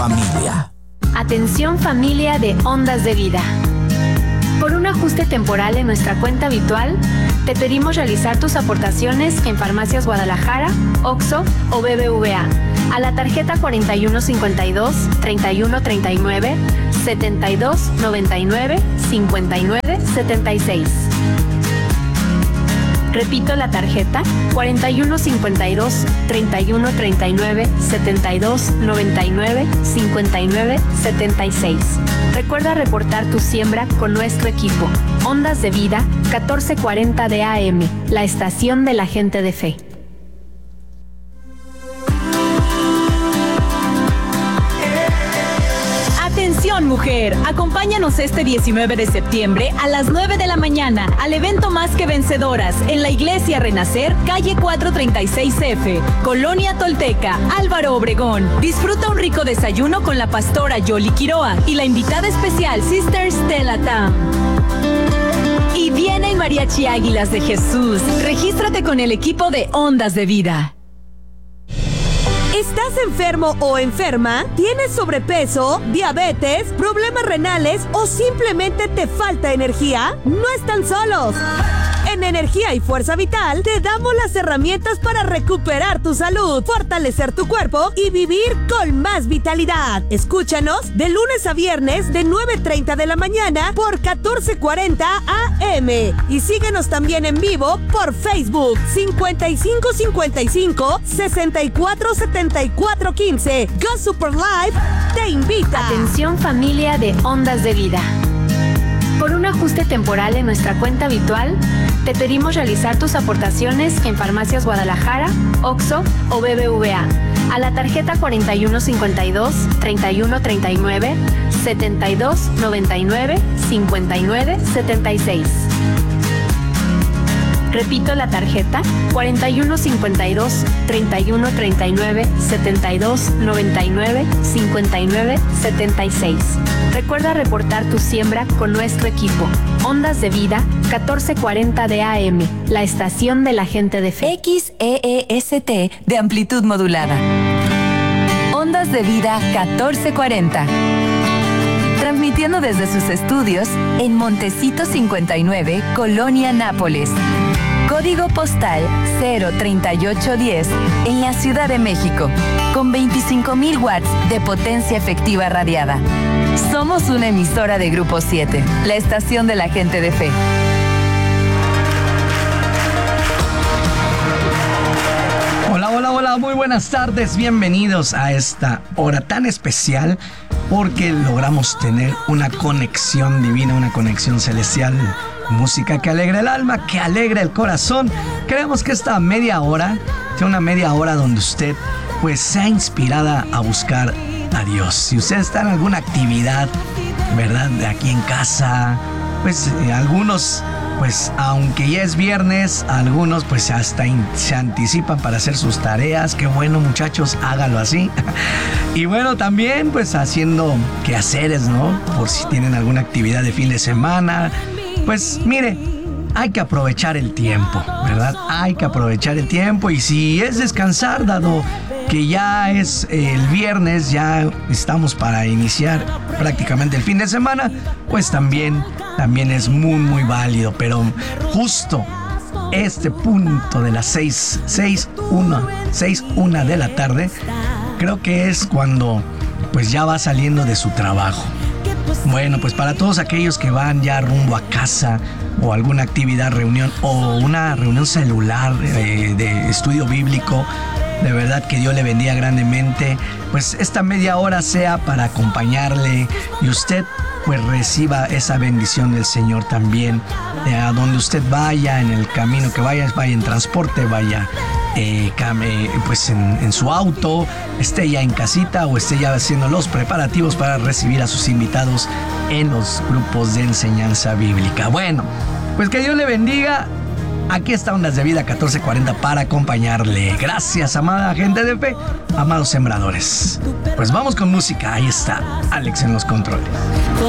familia. Atención familia de Ondas de Vida. Por un ajuste temporal en nuestra cuenta habitual, te pedimos realizar tus aportaciones en Farmacias Guadalajara, OXXO o BBVA a la tarjeta 4152 3139 7299 5976. Repito la tarjeta 4152 3139 7299 5976. Recuerda reportar tu siembra con nuestro equipo. Ondas de Vida, 1440 de AM, la estación de la gente de fe. Atención mujer, acompáñanos este 19 de septiembre a las 9 de la mañana al evento Más que Vencedoras en la Iglesia Renacer, calle 436F, Colonia Tolteca, Álvaro Obregón. Disfruta un rico desayuno con la pastora Yoli Quiroa y la invitada especial Sister Stella Tam. Y viene el Mariachi Águilas de Jesús. Regístrate con el equipo de Ondas de Vida. ¿Estás enfermo o enferma? ¿Tienes sobrepeso, diabetes, problemas renales o simplemente te falta energía? No están solos. En Energía y Fuerza Vital te damos las herramientas para recuperar tu salud, fortalecer tu cuerpo y vivir con más vitalidad. Escúchanos de lunes a viernes de 9:30 de la mañana por 1440 AM. Y síguenos también en vivo por Facebook 5555 647415. Go Super Live te invita. Atención familia de Ondas de Vida. Por un ajuste temporal en nuestra cuenta habitual, te pedimos realizar tus aportaciones en Farmacias Guadalajara, OXXO o BBVA a la tarjeta 4152 3139 7299 5976. Repito la tarjeta 4152 3139 7299 5976. Recuerda reportar tu siembra con nuestro equipo. Ondas de Vida, 1440 de AM, la estación de la gente de fe. XEEST de amplitud modulada. Ondas de Vida 1440. Transmitiendo desde sus estudios en Montecito 59, Colonia Nápoles. Código postal 03810 en la Ciudad de México, con 25,000 watts de potencia efectiva radiada. Somos una emisora de Grupo 7, la estación de la gente de fe. Hola, muy buenas tardes, bienvenidos a esta hora tan especial porque logramos tener una conexión divina, una conexión celestial. Música que alegra el alma, que alegra el corazón. Queremos que esta media hora sea una media hora donde usted pues sea inspirada a buscar a Dios. Si usted está en alguna actividad, ¿verdad? De aquí en casa, pues algunos, pues aunque ya es viernes, algunos pues hasta se anticipan para hacer sus tareas. Qué bueno, muchachos, hágalo así. Y bueno, también pues haciendo quehaceres, ¿no? Por si tienen alguna actividad de fin de semana. Pues mire, hay que aprovechar el tiempo, ¿verdad? Hay que aprovechar el tiempo y si es descansar, dado que ya es el viernes, ya estamos para iniciar prácticamente el fin de semana, pues también es muy válido, pero justo este punto de las 6:01 de la tarde, creo que es cuando pues ya va saliendo de su trabajo. Bueno, pues para todos aquellos que van ya rumbo a casa o alguna actividad, reunión o una reunión celular de estudio bíblico, de verdad que Dios le bendiga grandemente. Pues esta media hora sea para acompañarle y usted pues reciba esa bendición del Señor también. A donde usted vaya, en el camino que vaya en transporte, vaya pues en su auto, esté ya en casita o esté ya haciendo los preparativos para recibir a sus invitados en los grupos de enseñanza bíblica. Bueno, pues que Dios le bendiga. Aquí está Ondas de Vida 1440 para acompañarle. Gracias, amada gente de fe, amados sembradores. Pues vamos con música. Ahí está Alex en los controles.